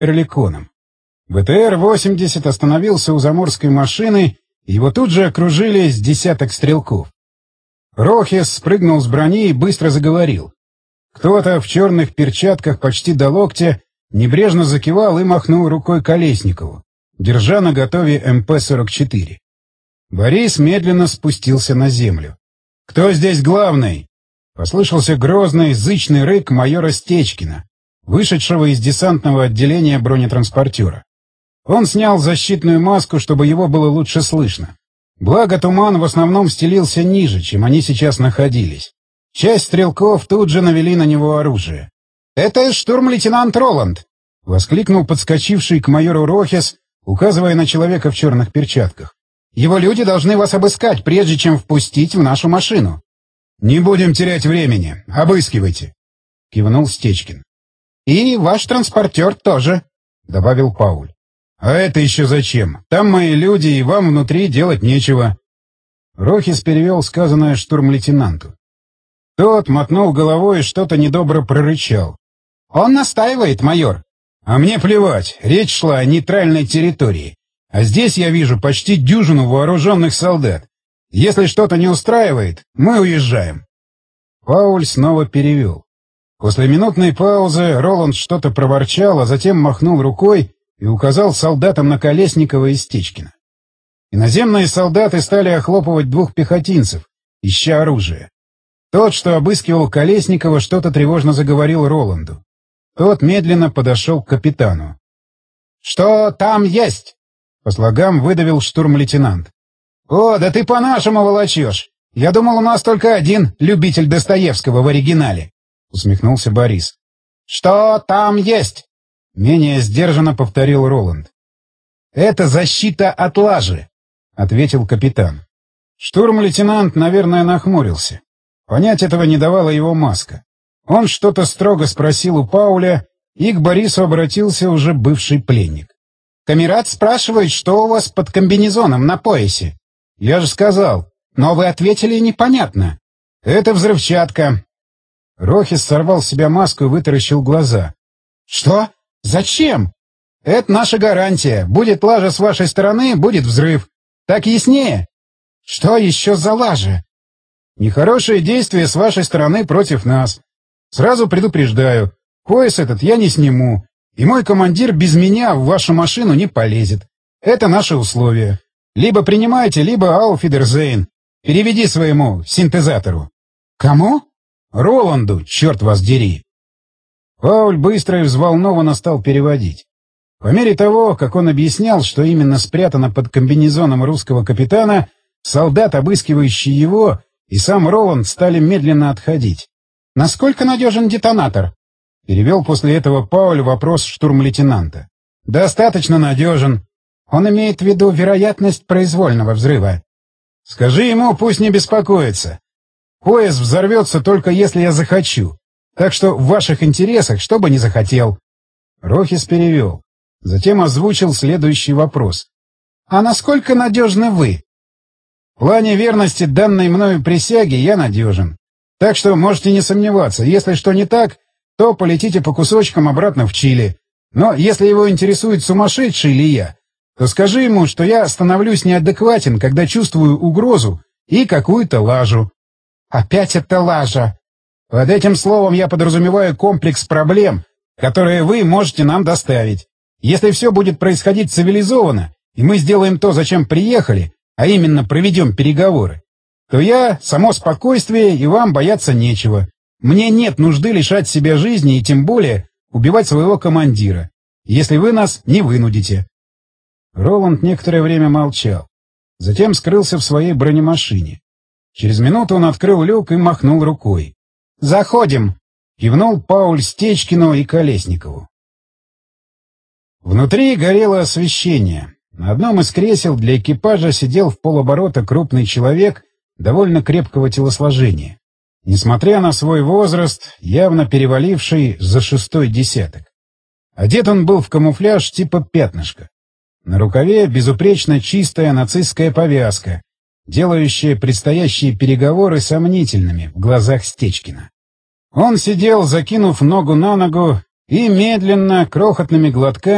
Эрликоном. БТР-80 остановился у заморской машины, и его тут же окружили с десяток стрелков. Рохес спрыгнул с брони и быстро заговорил. Кто-то в черных перчатках почти до локтя небрежно закивал и махнул рукой Колесникову, держа наготове МП-44. Борис медленно спустился на землю. «Кто здесь главный?» — послышался грозный, зычный рык майора Стечкина, вышедшего из десантного отделения бронетранспортера. Он снял защитную маску, чтобы его было лучше слышно. Благо туман в основном стелился ниже, чем они сейчас находились. Часть стрелков тут же навели на него оружие. «Это штурм-лейтенант Роланд!» — воскликнул подскочивший к майору Рохес, указывая на человека в черных перчатках. «Его люди должны вас обыскать, прежде чем впустить в нашу машину». «Не будем терять времени. Обыскивайте», — кивнул Стечкин. «И ваш транспортер тоже», — добавил Пауль. «А это еще зачем? Там мои люди, и вам внутри делать нечего». Рохес перевел сказанное штурм-лейтенанту. Тот мотнул головой и что-то недобро прорычал. «Он настаивает, майор». «А мне плевать. Речь шла о нейтральной территории. А здесь я вижу почти дюжину вооруженных солдат. Если что-то не устраивает, мы уезжаем». Пауль снова перевел. После минутной паузы Роланд что-то проворчал, а затем махнул рукой и указал солдатам на Колесникова и Стечкина. Иноземные солдаты стали охлопывать двух пехотинцев, ища оружие. Тот, что обыскивал Колесникова, что-то тревожно заговорил Роланду. Тот медленно подошел к капитану. «Что там есть?» — по слогам выдавил штурм-лейтенант. «О, да ты по-нашему волочешь! Я думал, у нас только один любитель Достоевского в оригинале», — усмехнулся Борис. «Что там есть?» — менее сдержанно повторил Роланд. «Это защита от лажи», — ответил капитан. Штурм-лейтенант, наверное, нахмурился. Понять этого не давала его маска. Он что-то строго спросил у Пауля, и к Борису обратился уже бывший пленник. «Камерат спрашивает, что у вас под комбинезоном на поясе?» «Я же сказал». «Но вы ответили непонятно». «Это взрывчатка». Рохес сорвал с себя маску и вытаращил глаза. «Что? Зачем?» «Это наша гарантия. Будет лажа с вашей стороны, будет взрыв. Так яснее?» «Что еще за лажа?» «Нехорошие действия с вашей стороны против нас. Сразу предупреждаю, пояс этот я не сниму, и мой командир без меня в вашу машину не полезет. Это наши условия. Либо принимайте, либо ауфидерзейн. Переведи своему синтезатору». «Кому?» «Роланду, черт вас дери». Пауль быстро и взволнованно стал переводить. По мере того, как он объяснял, что именно спрятано под комбинезоном русского капитана, солдат, обыскивающий его, и сам Роланд стали медленно отходить. «Насколько надежен детонатор?» — перевел после этого Пауль вопрос штурм-лейтенанта. «Достаточно надежен. Он имеет в виду вероятность произвольного взрыва. Скажи ему, пусть не беспокоится. Пояс взорвется только если я захочу. Так что в ваших интересах, что бы ни захотел». Рохес перевел. Затем озвучил следующий вопрос. «А насколько надежны вы?» «В плане верности данной мною присяги я надежен. Так что можете не сомневаться. Если что не так, то полетите по кусочкам обратно в Чили. Но если его интересует, сумасшедший ли я, то скажи ему, что я становлюсь неадекватен, когда чувствую угрозу и какую-то лажу». «Опять это лажа!» «Под этим словом я подразумеваю комплекс проблем, которые вы можете нам доставить. Если все будет происходить цивилизованно, и мы сделаем то, зачем приехали, а именно проведем переговоры, то я, само спокойствие, и вам бояться нечего. Мне нет нужды лишать себя жизни и тем более убивать своего командира, если вы нас не вынудите». Роланд некоторое время молчал. Затем скрылся в своей бронемашине. Через минуту он открыл люк и махнул рукой. «Заходим!» — кивнул Пауль Стечкину и Колесникову. Внутри горело освещение. На одном из кресел для экипажа сидел в полоборота крупный человек довольно крепкого телосложения. Несмотря на свой возраст, явно переваливший за 6-й десяток. Одет он был в камуфляж типа пятнышко. На рукаве безупречно чистая нацистская повязка, делающая предстоящие переговоры сомнительными в глазах Стечкина. Он сидел, закинув ногу на ногу, и медленно, крохотными глотками